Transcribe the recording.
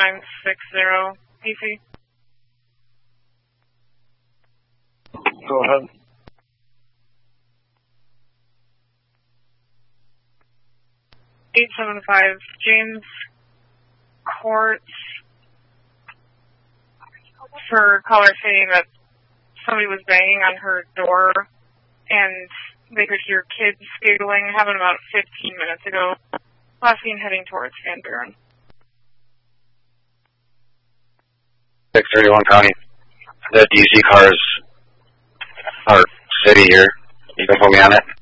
1960 PC. Go ahead. $875 James Court for caller saying that somebody was banging on her door and they could hear kids giggling. Happened about 15 minutes ago. Last seen heading towards Van Buren. 631 County. The DC cars are city here. You can put me on it.